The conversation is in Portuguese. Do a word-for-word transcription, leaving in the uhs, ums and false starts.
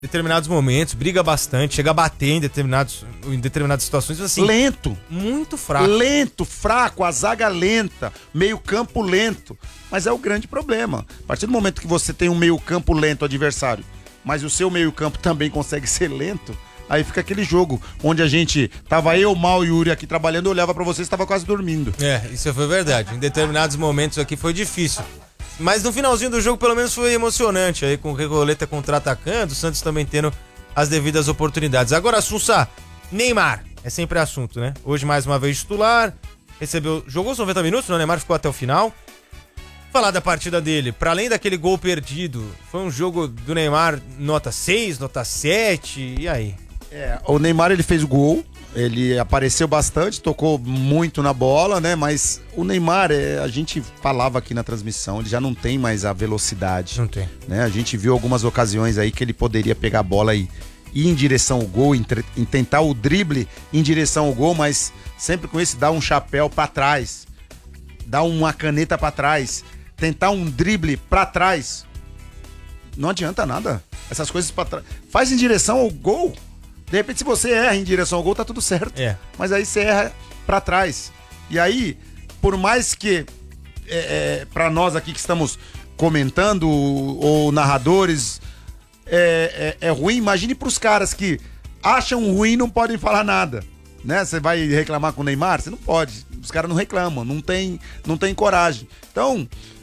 determinados momentos, briga bastante, chega a bater em, determinados, em determinadas situações, assim... Lento. Muito fraco. Lento, fraco, a zaga lenta, meio campo lento. Mas é o grande problema. A partir do momento que você tem um meio campo lento adversário, mas o seu meio campo também consegue ser lento, aí fica aquele jogo onde a gente, tava eu, Mal e Yuri aqui trabalhando, eu olhava pra vocês e tava quase dormindo. É, isso foi verdade. Em determinados momentos aqui foi difícil. Mas no finalzinho do jogo, pelo menos, foi emocionante. Aí com o Recoleta contra-atacando, o Santos também tendo as devidas oportunidades. Agora, Sussa, Neymar. É sempre assunto, né? Hoje, mais uma vez, titular. Recebeu... Jogou os noventa minutos, né? O Neymar ficou até o final. Falar da partida dele. Para além daquele gol perdido, foi um jogo do Neymar nota seis, nota sete. E aí? É, o Neymar, ele fez o gol. Ele apareceu bastante, tocou muito na bola, né? Mas o Neymar, é, a gente falava aqui na transmissão, ele já não tem mais a velocidade. Não tem. Né? A gente viu algumas ocasiões aí que ele poderia pegar a bola e ir em direção ao gol, em, em tentar o drible em direção ao gol, mas sempre com esse dar um chapéu pra trás, dar uma caneta pra trás, tentar um drible pra trás. Não adianta nada. Essas coisas pra trás. Faz em direção ao gol. De repente, se você erra em direção ao gol, tá tudo certo. É. Mas aí você erra pra trás. E aí, por mais que é, é, pra nós aqui que estamos comentando, ou narradores, é, é, é ruim, imagine pros caras que acham ruim e não podem falar nada. Né? Você vai reclamar com o Neymar? Você não pode. Os caras não reclamam, não tem, não tem coragem. Então...